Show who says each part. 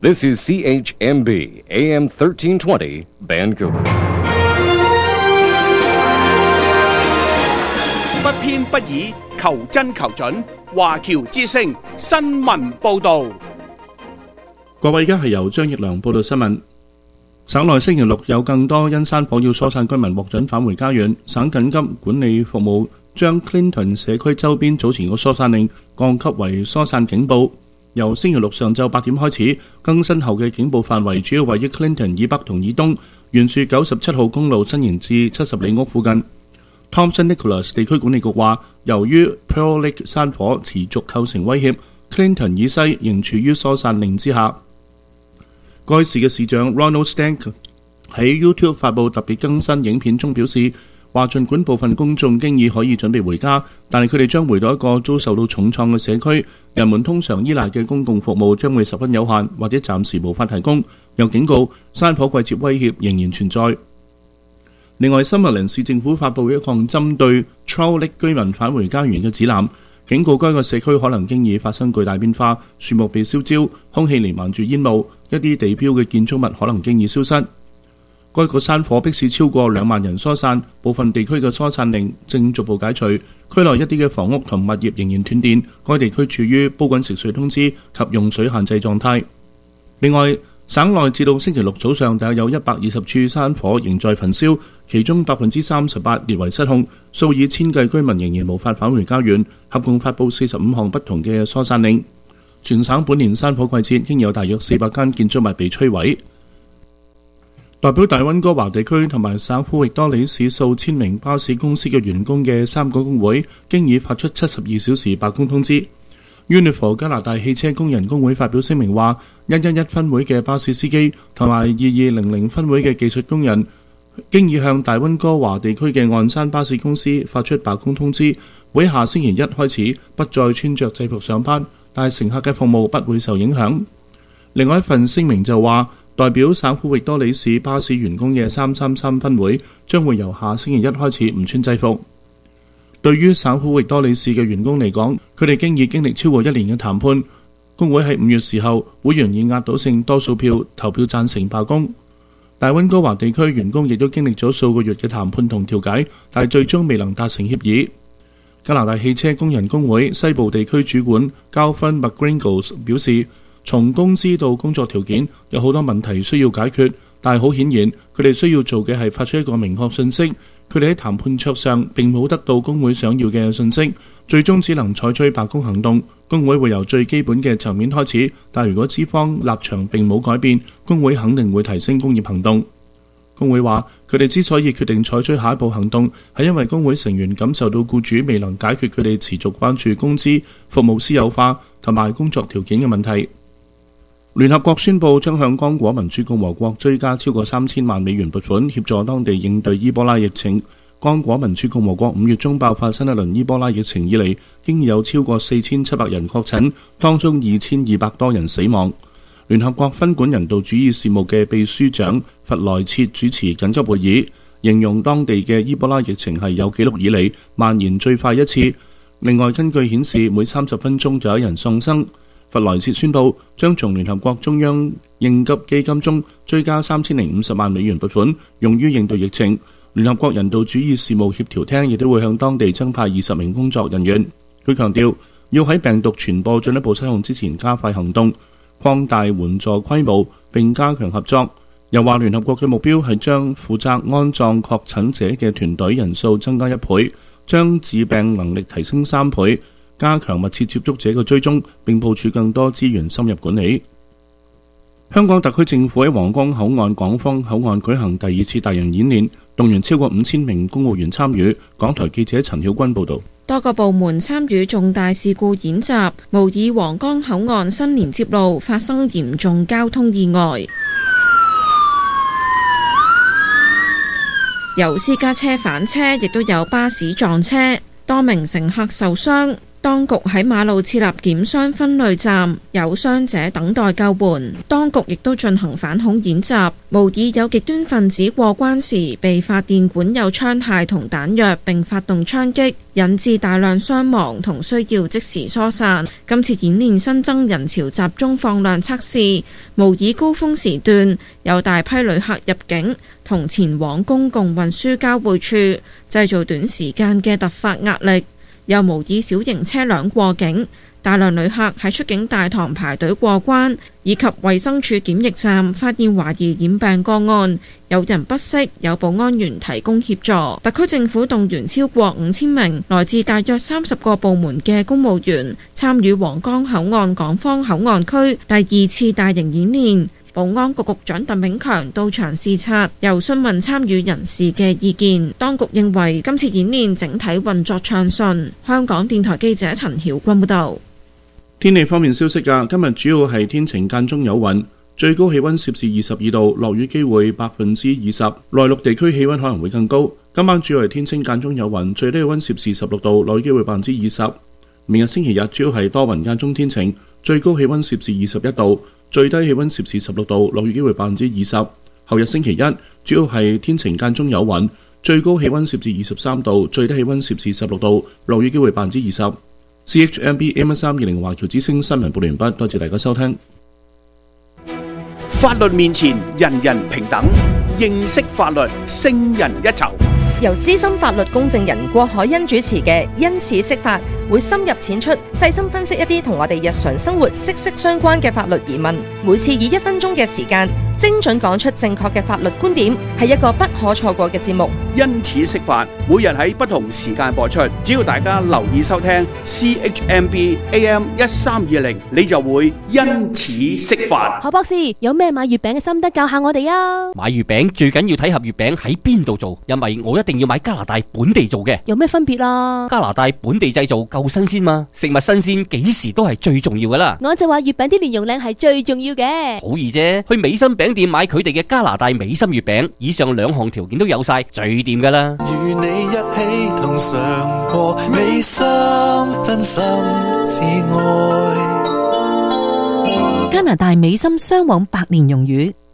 Speaker 1: This is CHMB AM 1320 Vancouver。
Speaker 2: 不偏不倚，求真求準。華僑之聲新聞報導。
Speaker 3: 各位，而家係由張奕良報道新聞。省內星期六有更多因山火要疏散居民獲准返回家園。省緊急管理服務將 Clinton 社區周邊早前嘅疏散令降級為疏散警報。由星期六上晝8點開始，更新後嘅警報範圍主要位於 Clinton 以北同以東，沿住97號公路伸延至70里屋附近。Thompson Nicholas 地區管理局話，由於 Pearl Lake 山火持續構成威脅， Clinton 以西仍處於疏散令之下。該市嘅市長 Ronald Stank 喺 YouTube 發布特別更新影片中表示，話儘管部分公眾經已可以準備回家，但係佢哋將回到一個遭受到重創嘅社區，人們通常依賴嘅公共服務將會十分有限，或者暫時無法提供。又警告山火季節威脅仍然存在。另外，森林市政府發布一項針對 Trout Lake 居民返回家園嘅指南，警告該個社區可能經已發生巨大變化，樹木被燒焦，空氣瀰漫住煙霧，一啲地標嘅建築物可能經已消失。該個山火迫使超過2萬人疏散，部分地區嘅疏散令正逐步解除，區內一啲嘅房屋同物業仍然斷電，該地區處於煲滾食水通知及用水限制狀態。另外，省內至到星期六早上大約有120處山火仍在焚燒，其中 38% 列為失控，數以千計居民仍然無法返回家園，合共發布45項不同嘅疏散令。全省本年山火季節應有大約400間建築物被摧毀。代表大溫哥華地區同埋省府域多里市數千名巴士公司嘅員工嘅3個工會，經已發出72小時罷工通知。Unifor 加拿大汽車工人工會發表聲明話，111分會嘅巴士司機同埋2200分會嘅技術工人，經已向大溫哥華地區嘅岸山巴士公司發出罷工通知，會下星期一開始不再穿着制服上班，但係乘客嘅服務不會受影響。另外一份聲明就話，代表省府域多里市巴士員工嘅333分會將會由下星期一開始唔穿制服。對於省府域多里市嘅員工嚟講，佢哋經歷超過1年嘅談判，工會喺5月時候，會員以壓倒性多數票投票贊成罷工。大溫哥華地區員工亦都經歷咗數個月嘅談判同調解，但係最終未能達成協議。加拿大汽車工人工會西部地區主管Calvin McGringles 表示，從工資到工作條件有好多問題需要解決，但係好顯然，佢哋需要做嘅係發出一個明確信息。佢哋喺談判桌上並冇得到工會想要嘅信息，最終只能採取罷工行動。工會會由最基本嘅層面開始，但如果資方立場並冇改變，工會肯定會提升工業行動。工會話，佢哋之所以決定採取下一步行動，係因為工會成員感受到僱主未能解決佢哋持續關注工資、服務私有化同埋工作條件嘅問題。聯合國宣布將向剛果民主共和國追加超過3000萬美元撥款，協助當地應對伊波拉疫情。剛果民主共和國5月中爆發新一輪伊波拉疫情以嚟，經有超過4700人確診，當中2200多人死亡。聯合國分管人道主義事務嘅秘書長弗萊切主持緊急會議，形容當地嘅伊波拉疫情係有紀錄以嚟蔓延最快一次。另外，根據顯示，每30分鐘就有人喪生。弗萊切宣布將從聯合國中央應急基金中追加3050萬美元撥款，用於應對疫情。聯合國人道主義事務協調廳亦都會向當地增派20名工作人員。佢強調，要喺病毒傳播進一步失控之前加快行動，擴大援助規模並加強合作。又話聯合國嘅目標係將負責安葬確診者嘅團隊人數增加1倍，將治病能力提升3倍，加強密切接觸者嘅追蹤，並部署更多資源深入管理。香港特區政府喺皇崗口岸港方口岸舉行第2次大型演練，動員超過5000名公務員參與。港台記者陳曉君報導。
Speaker 4: 多個部門參與重大事故演習，模擬皇崗口岸新連接路發生嚴重交通意外，有私家車翻車，亦都有巴士撞車，多名乘客受傷。 當局喺馬路設立檢傷分類站，有傷者等待救援。當局亦都進行反恐演習，模擬有極端分子過關時被發現管有槍械同彈藥並發動槍擊，引致大量傷亡同需要即時疏散。今次演練新增人潮集中放量測試，模擬高峰時段有大批旅客入境同前往公共運輸交匯處，製造短時間嘅突發壓力。又模擬小型車輛過境，大量旅客喺出境大堂排隊過關，以及衛生署檢疫站發現懷疑染病個案，有人不適，有保安員提供協助。特區政府動員超過5000名來自大約30個部門嘅公務員參與皇崗口岸港方口岸區第2次大型演練。保安局局長鄧炳強到場視察，又詢問參與人士嘅意見。當局認為今次演練整體運作暢順。香港電台記者陳曉君報導。
Speaker 3: 天氣方面消息㗎，今日主要係天晴間中有雲，最高氣溫攝氏22度，落雨機會20%，內陸地區氣溫可能會更高。今晚主要係天晴間中有雲，最低氣溫攝氏16度，落雨機會20%。明日星期日主要係多雲間中天晴，最高氣溫攝氏21度，最低氣溫攝氏16度，落雨機會20%。後日星期一主要係天晴間中有雲，最高氣溫攝氏23度，最低氣溫攝氏16度，落雨機會20%。CHMB AM320 華僑之聲新聞報道完畢，多謝大家收聽。
Speaker 2: 法律面前人人平等，認識法律勝人一籌。
Speaker 5: 由資深法律公證人郭海欣主持嘅因此釋法，會深入淺出，細心分析一啲同我哋日常生活息息相關嘅法律疑問。每次以1分鐘嘅時間，精準講出正確嘅法律觀點，係一個不可錯過嘅節目。
Speaker 2: 因此釋法，每日喺不同時間播出，只要大家留意收聽 CHMB AM1320，你就會因此釋法。
Speaker 6: 何博士，有咩買月餅嘅心得教下我哋啊？
Speaker 7: 買月餅最緊要睇盒月餅喺邊度做，因為我一定要買加拿大本地做嘅。
Speaker 6: 有咩分別啊？
Speaker 7: 加拿大本地製造夠新鮮嘛，食物新鮮幾時都係最重要噶啦。
Speaker 6: 我就話月餅啲蓮蓉靚係最重要嘅。
Speaker 7: 好易啫，去美心餅店買佢哋嘅加拿大美心月餅，以上2項條件都有晒，最掂噶啦。
Speaker 8: 與你一起同嘗過美心，真心至愛。
Speaker 9: 加拿大美心雙黃白蓮蓉魚。